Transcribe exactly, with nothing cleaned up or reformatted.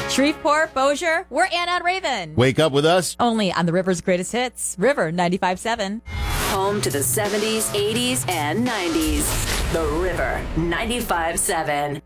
Shreveport, Bossier, we're Anna and Raven. Wake up with us. Only on the River's greatest hits, River ninety-five point seven. Home to the seventies, eighties, and nineties. The River ninety-five point seven.